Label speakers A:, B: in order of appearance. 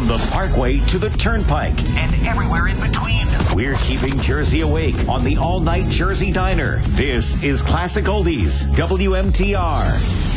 A: From the Parkway to the Turnpike and everywhere in between, we're keeping Jersey awake on the all-night Jersey Diner. This is Classic Oldies, WMTR.